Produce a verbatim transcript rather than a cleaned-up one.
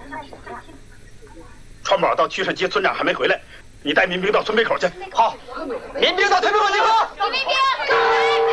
川宝到居士街，村长还没回来，你带民兵到村北口去。 好，民兵到村北口集合。 民兵。